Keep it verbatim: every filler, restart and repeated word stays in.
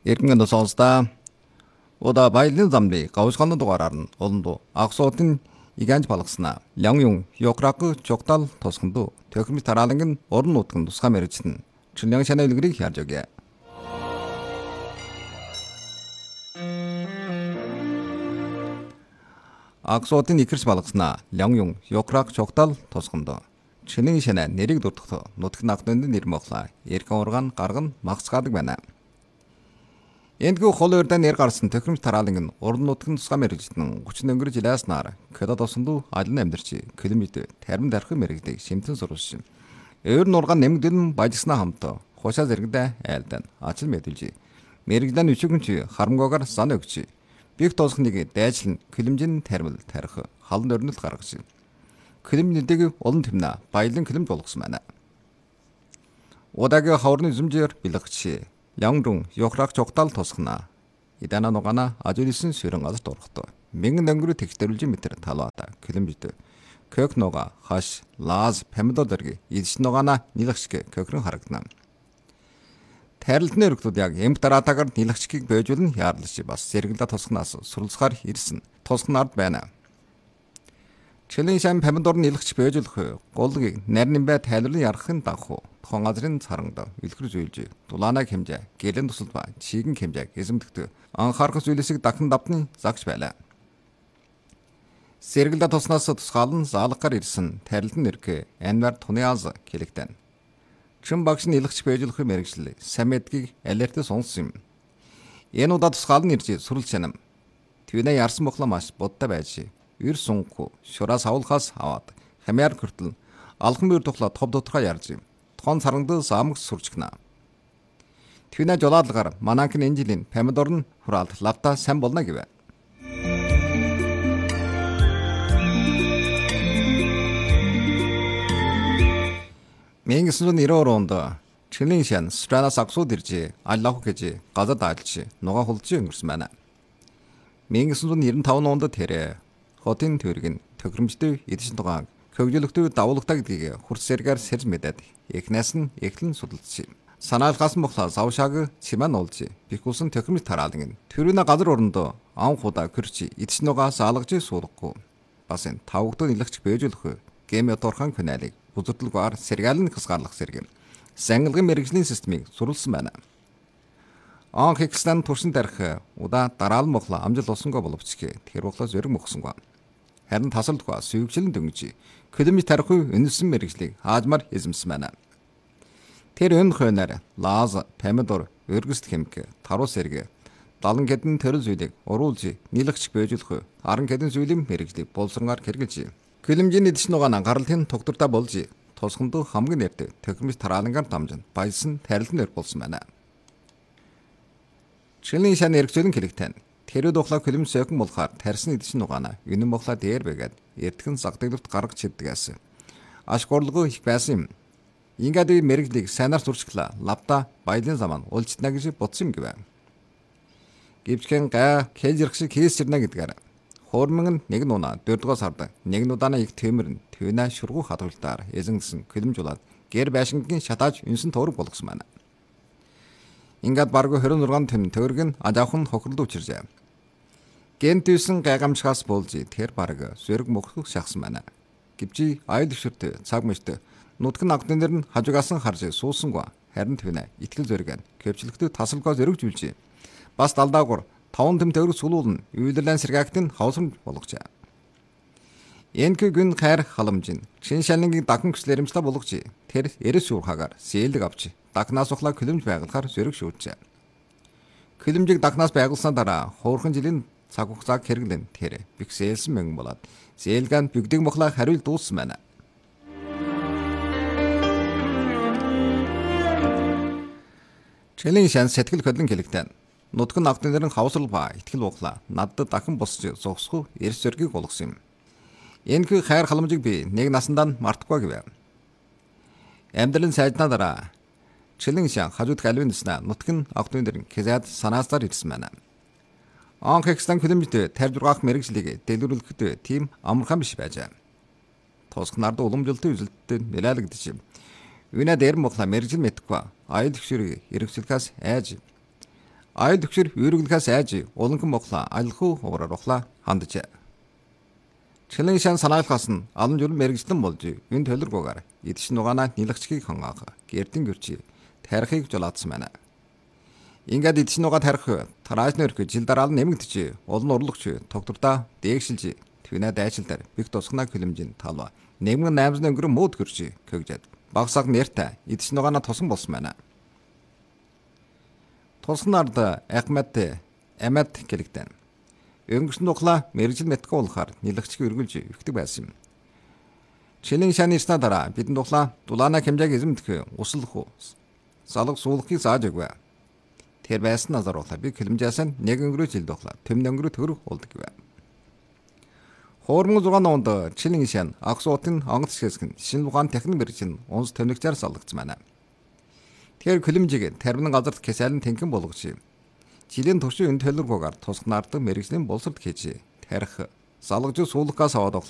Эргэн сонсдаа Ода баялын замны гавшганы дугаараар нь олондоо Аксуутын иганж балгаснаа Лянюн Ёкрак чогтал тосгондоо төхмөс тарааланг нь орон нутгийн тусгай мэрэгчтэн Чинян шанаа илгэрийг харж өгье. Аксуутын ихэрч балгаснаа Лянюн Ёкрак чогтал тосгондоо Чинян шанаа нэрийг дурдах нутгийн агтны нэр моглаа эргэн ургаан гарган магцгаадаг байна. Эндгүү хол өрдөн нэр гарсан төхөмж тарааланг нь уран нутгийн тусгай мэрэгчтэн гучин өнгөрөж илааснаар кэда тосондоо алин амьдарч километр тарим дарах мэрэгдэг шимтэн сурвалж. Өөр нургаан нэмэгдэн бажигснаа хамт хушаа зэрэгдэ айлдан ачил мэдүүлж. Мэрэгдэн үчигэнч харамгаагаар сан өгч. Бих тосхныг дайжлан киломжин тармил тарих халан өрнөл гаргаж. Киломжнүүдийг олон тэмнэ баялан киломж болгосон байна. Удагийн хаврын зүмжээр бэлгч Лянюн Ёкрак чогтал тосгоно. Идана нугана ажулисэн сөрөн газар дурхтоо. Мянган дөнгөрө тэгтэрүүлж метр талаата километр. Кök нуга хаш лаз помидорыг идэж нугана нилгчг kökrэн харагдана. Тайралтны өргөдүүд яг эмх дараатаагаар нилгчгийг бөөжүүлэн яарлаж бас зэрэглэ тосгоноос суралцахаар ирсэн. Тосгоноор байна. Члэн шам помидор нилгч бөөжүүлэх голыг нарийн бай тайлбарлан ярахын дагуу хон газрын царангад илгэр зүйлж дулаанаа хэмжээ гэлэн тусалд ба чигэн хэмжээг эзэмдэгдэг анхаарах зүйлсийг дахин давтны загч байлаа. Сэргэлдэ туснаас тусгаалan заалгаар ирсэн тарилтын нэрхэ Анвар Туниаз хэлэгдэн. Чин багш нь илгч бэжүүлэх мэрэгжил самэдгийг алерт сонсон юм. Энэ удаа тусгаалan ирж сүрэл чанам. Твинэ ярсан бохлоо маш бодтой байж эр сунхгүй шураас авуулхаас аваад хамяар хүртэл алхан мөр тухлаа тов доторхоо ярьж юм. Хон царангад самг сурчгна. Твинэ жолаалгаар мананкын энэ жилийн помидор нь хураалт лавта сайн болно гэвэ. мянга девятьсот девяносто онд Чинян шан Странаас Аксууд ирж аллах гэж газар даалж нугаа хулж өнгөрсөн байна. мянга девятьсот девяносто пять онд тэр хотын төрг нь төхөөрөмжтэй эдшин тугааг хөгжүүлэгтэй давуулагтай гэдгийг хурц зэргээр сэрж мэдээд эхнээс нь эхлэн судалж санаалгаас мохлоо завшааг чимэн олж бихгүйсэн төхөөрөмж тараалан төрүнэ газар орондоо ан худа кэрч эдшин нугаас алгаж суулгахгүй бас энэ тавгдын нилгч бэжүүлэх гэмэ торхан каналыг бүзэрдэлгээр сэргэлэн хасгаарлах зэрэг сангилгын мэрэгжлийн системийг сурулсан байна. Он Хекстан туршин дарах удаа дараал мохлоо амжил усангаа боловч тэр боглоос өрг мөхсөнгөө. Харин тасалдгаа сүйгчлэн дөнгөж километр тарихуй өнсөн мэрэгжлийг хаажмар эзэмсэн байна. Тэр өн хойноор лаз, помидор, өргөст хэмк, таруу сэрэг, далан гэдэн төрөл зүйлийг уруулж нийлэгч бэжүүлэх аран гэдэн зүйлийн мэрэгжлийг болсонгаар хэрэгжилж киломжийн эдш нугаан гаралтын тогтвортой болж тосгондоо хамгийн нэртэй төхөмж тараалангаар дамжин баясан тарилтын нэр болсон байна. Чинян шан эргцүүлэн хэлэгтэн тэр духлаа киломж сөкөн болохоор тарьсан эдш нугаана үнэн мохлоо дээр бэгээд эртгэн загтагдлт гаргаж чиддгээс ашгуурлага их байсан юм. Ингээд мэрэгжлийг сайнаар сурчглаа лавта баялын заман улжтна гэж бодсон юм гэвэ. Гівчхэн га кэлжирх шиг хийсэрнэ гэдгээр хуурмын нэг нуна дөрөвдүгээр сард нэг нудаана их тэмэрн твинэ шургуу хадвалтаар эзэнгсэн киломжуулаад гэр байшингийн шатааж үнсэн товрог болгосон байна. Ингээд баргүй двадцать шесть тонн төгрөг нь ажаахан хохирлд учиржээ. Гэнтүйсэн гайгамшгаас болж тэр бараг зэрэг мөхөх шахсан байна. Гэвч аял өвшөрт цаг мөшт нутгийн агтнэр нь хажуугаас нь харж суусангүй харин твинэ итгэл зэрэг кэвчлэгтэй тасалгаа зэрэгжүүлж бас далдаагур таван тэм төгрөг сулуулн үйлдэлэн сэргаагтын хавсамж болгожээ. Энэхүү гүн хайр халамжин шин шалнгийн дахин хүслэримжлээ болгож тэр эрэс шуурхагаар сээлэг авч дахнаас ухлаа киломж байгалахаар зэрэг шүүжээ. Киломжийг дахнаас байгуулсан дараа хуурхан жилийн цаг хугацааг хэрэглэн тэр бих сээлсэн мөнгө болоод зээлгэн бүгдэг мохлаа хариул дууссан байна. Чинян шан сэтгэл хөдлөн хэлэгтэн нутгийн агтнэрийн хавсрал ба итгэл углаа надад дахин босч зогсох эрс зөргийг болгосон юм. Энэхүү хайр халамжийг би нэг насандаа мартахгүй гэвэ. Амьдралын сайжнаа дараа Чинян шан хажууд галвин дэснэ нутгийн агтнэрийн кезад санаастаар ирсэн байна. Он Хекстан километр тавьж байгаа мэрэгжлийг дэлгэрүүлэхэд тийм амархан биш байжээ. Тосгонард уламжлалтын үзэлтэд нэлээлэгдэж үнэ дээр мохла мэрэгжил мэдхгүй аял хөшөрийг эргэжлэхээс айж ай төгшөр үйргэлгээс айж уланхан мохла алхуу уураар ухла хандж. Члэн шан санаалхаас нь алан журам мэрэгчлэн болж энэ төлөргөөр эдшин угаанаа нилагчгийг хангаах гэрдэн гэрчи тарихыг жолоодсан байна. Ингээд эдшин угаа тарих тараажны өрх жил дараа нэмэгдэж олон урлагч тогтвордоо дээгшилж твинэ дайшилдар бих тусгана хөлөмжийн талва нэгэн наймсны өнгөрөн мод гэрчи көгжэд багсаг нэртэ эдшин угаанаа тусан болсон байна. Тусгнард Ахмад Амад гэлэгдэн. Өнгөрсөн тухла мэрэгжил мэтгэ болохоор нилагчиг өргөлж өгдөг байсан юм. Члэн шаны ирсна дараа бидэн тухла дулаана хэмжээг эзэмдэх усалх салга суулгахыг зааж өгвэ. Тэр байсан назар ухла би хөлмжээс нь нэг өнгөрөө жил тухла төмн өнгөрөө төрөх болдог гэв. Хоормон зугаан онд члэн шан аксуутын онгоц хэсгэн шинэ ухаан техник мэрэгжил унс төвнөгчээр салгацсан байна. Тэр хөлмжиг термин газарт кэсэлэн тэнхэн болгож жилийн туршийн энэ төлөвлөгөөгөр тусгнаард мэрэгжлийн боловсрол хийж тарих залгаж суулгахаас аваад